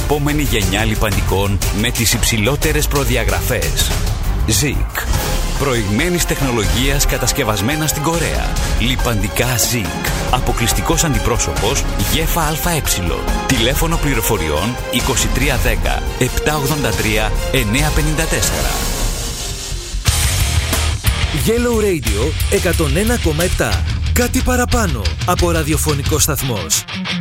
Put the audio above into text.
επόμενη γενιά λιπαντικών με τις υψηλότερες προδιαγραφές. ZIC. Προηγμένης τεχνολογίας κατασκευασμένα στην Κορέα. Λιπαντικά ZIC. Αποκλειστικός αντιπρόσωπος ΓΕΦΑ-ΑΕ. Τηλέφωνο πληροφοριών 2310 783 954. Yellow Radio 101,7. Κάτι παραπάνω από ραδιοφωνικό σταθμός.